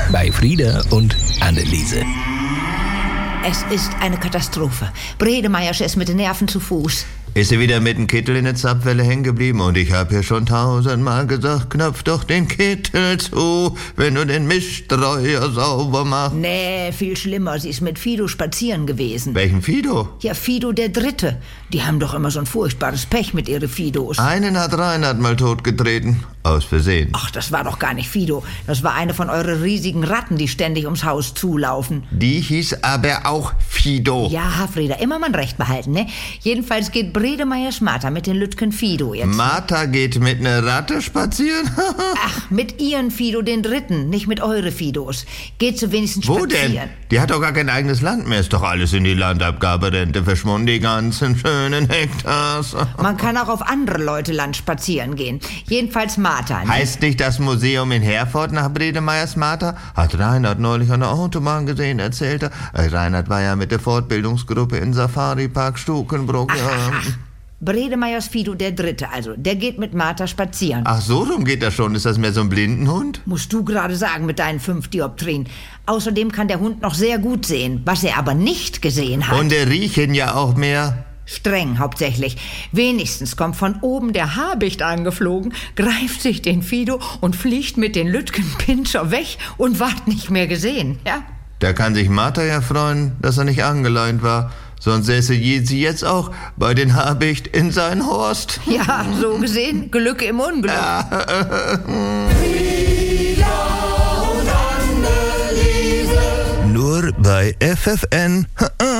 bei Frieda und Anneliese. Es ist eine Katastrophe. Bredemeyers ist mit den Nerven zu Fuß. Ist sie wieder mit dem Kittel in der Zapfwelle hängen geblieben? Und ich hab ja schon 1000-mal gesagt, knöpf doch den Kittel zu, wenn du den Mischstreuer sauber machst. Nee, viel schlimmer. Sie ist mit Fido spazieren gewesen. Welchen Fido? Ja, Fido der Dritte. Die haben doch immer so ein furchtbares Pech mit ihren Fidos. Einen hat Reinhard mal totgetreten. Aus Versehen. Ach, das war doch gar nicht Fido. Das war eine von euren riesigen Ratten, die ständig ums Haus zulaufen. Die hieß aber auch Fido. Ja, Frieda, immer mein Recht behalten, ne? Jedenfalls geht Bredemeyers Martha mit den Lütgen Fido jetzt. Martha geht mit einer Ratte spazieren? Ach, mit ihren Fido, den Dritten, nicht mit eure Fidos. Geht sie wenigstens Wo spazieren. denn? Die hat doch gar kein eigenes Land mehr. Ist doch alles in die Landabgaberente verschwunden, die ganzen schönen Hektars. Man kann auch auf andere Leute Land spazieren gehen. Jedenfalls Martha. Ne? Heißt nicht das Museum in Herford nach Bredemeyers Martha? Hat Reinhard neulich an der Autobahn gesehen, erzählt er. Reinhard war ja mit der Fortbildungsgruppe in Safari-Park Stukenbrook. Ach. Bredemeyers Fido der Dritte, also, der geht mit Martha spazieren. Ach, so rum geht das schon. Ist das mehr so ein Blindenhund? Musst du gerade sagen mit deinen 5 Dioptrien. Außerdem kann der Hund noch sehr gut sehen, was er aber nicht gesehen hat. Und der riechen ja auch mehr. Streng hauptsächlich. Wenigstens kommt von oben der Habicht angeflogen, greift sich den Fido und fliegt mit den Lütgenpinscher weg und ward nicht mehr gesehen, ja? Da kann sich Martha ja freuen, dass er nicht angeleint war. Sonst säße sie jetzt auch bei den Habicht in sein Horst. Ja, so gesehen, Glück im Unglück. Nur bei FFN.